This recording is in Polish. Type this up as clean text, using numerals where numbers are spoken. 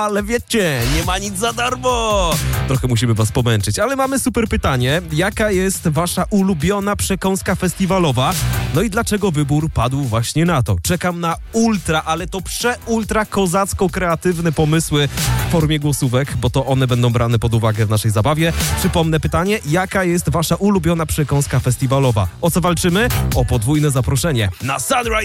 Ale wiecie, nie ma nic za darmo. Trochę musimy was pomęczyć, ale mamy super pytanie. Jaka jest wasza ulubiona przekąska festiwalowa? No i dlaczego wybór padł właśnie na to? Czekam na ultra, ale to ultra kozacko-kreatywne pomysły w formie głosówek, bo to one będą brane pod uwagę w naszej zabawie. Przypomnę pytanie, jaka jest wasza ulubiona przekąska festiwalowa? O co walczymy? O podwójne zaproszenie na Sunrise